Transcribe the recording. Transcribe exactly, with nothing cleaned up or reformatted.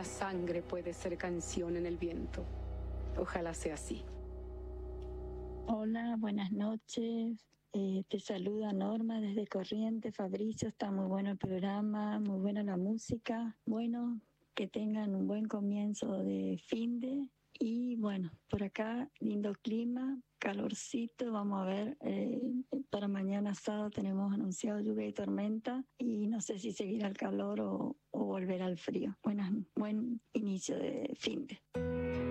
sangre puede ser canción en el viento. Ojalá sea así. Hola, buenas noches. Eh, te saluda Norma desde Corrientes. Fabricio, está muy bueno el programa, muy buena la música. Bueno, que tengan un buen comienzo de finde. Y bueno, por acá, lindo clima, calorcito. Vamos a ver, eh, para mañana sábado tenemos anunciado lluvia y tormenta. Y no sé si seguirá el calor o, o volver al frío. Buenas, buen inicio de finde.